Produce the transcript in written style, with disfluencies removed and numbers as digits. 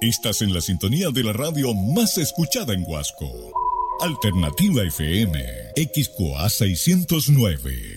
Estás en la sintonía de la radio más escuchada en Huasco. Alternativa FM, XQA 609.